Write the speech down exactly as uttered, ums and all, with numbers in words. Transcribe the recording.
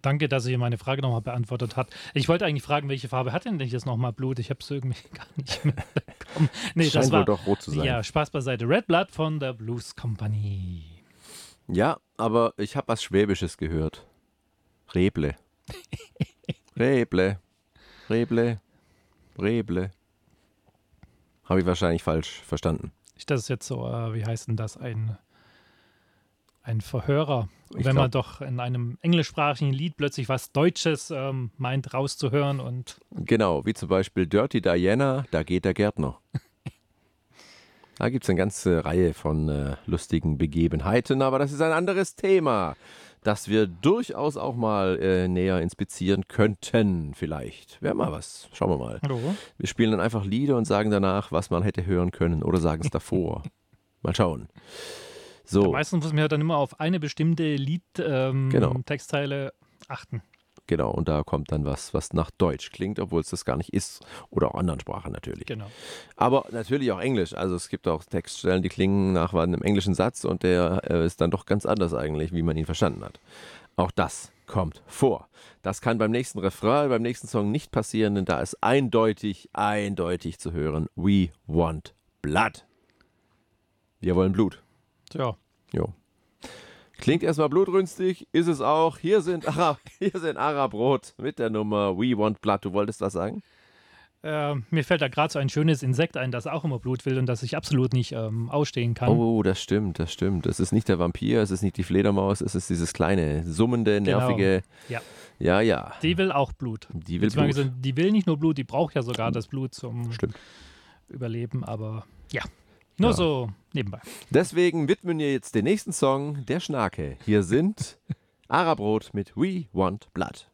Danke, dass ihr meine Frage nochmal beantwortet habt. Ich wollte eigentlich fragen, welche Farbe hat denn jetzt nochmal Blut? Ich habe es irgendwie gar nicht mitbekommen. Nee, Scheint das war wohl doch rot zu sein. Ja, Spaß beiseite. Red Blood von der Blues Company. Ja, aber ich habe was Schwäbisches gehört. Reble. Reble. Reble. Reble. Habe ich wahrscheinlich falsch verstanden. Das ist jetzt so, äh, wie heißt denn das? Ein, ein Verhörer. Ich Wenn man glaub- doch in einem englischsprachigen Lied plötzlich was Deutsches ähm, meint rauszuhören und Genau, wie zum Beispiel Dirty Diana, da geht der Gärtner. Da gibt es eine ganze Reihe von äh, lustigen Begebenheiten, aber das ist ein anderes Thema, das wir durchaus auch mal äh, näher inspizieren könnten, vielleicht. Wäre mal was, schauen wir mal. Hallo? Wir spielen dann einfach Lieder und sagen danach, was man hätte hören können oder sagen es davor. Mal schauen. So, Meistens muss man ja dann immer auf eine bestimmte Lied-Textzeile Genau. achten. genau, und da kommt dann was, was nach Deutsch klingt, obwohl es das gar nicht ist. Oder auch anderen Sprachen natürlich. Genau. Aber natürlich auch Englisch. Also es gibt auch Textstellen, die klingen nach einem englischen Satz und der äh, ist dann doch ganz anders eigentlich, wie man ihn verstanden hat. Auch das kommt vor. Das kann beim nächsten Refrain, beim nächsten Song nicht passieren, denn da ist eindeutig, eindeutig zu hören: We want blood. Wir wollen Blut. Ja. Jo. Klingt erstmal blutrünstig, ist es auch. Hier sind, Ara, hier sind Arabrot mit der Nummer We Want Blood. Du wolltest was sagen? Äh, mir fällt da gerade so ein schönes Insekt ein, das auch immer Blut will und das ich absolut nicht ähm, ausstehen kann. Oh, das stimmt, das stimmt. Es ist nicht der Vampir, es ist nicht die Fledermaus, es ist dieses kleine, summende, nervige. Ja. Ja, ja. Die will auch Blut. Die will Beziehungsweise Blut. Die will nicht nur Blut, die braucht ja sogar das Blut zum Stimmt. Überleben, aber ja. Nur Ja. so nebenbei. Deswegen widmen wir jetzt den nächsten Song der Schnake. Hier sind Arabrot mit We Want Blood.